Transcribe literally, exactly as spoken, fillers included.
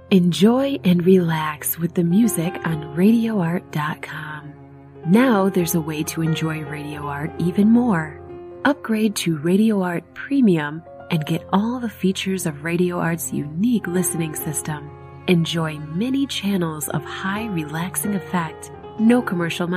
Enjoy and relax with the music on radio art dot com. Now there's a way to enjoy Radio Art even more. Upgrade to Radio Art Premium and get all the features of Radio Art's unique listening system. Enjoy many channels of high relaxing effect, no commercial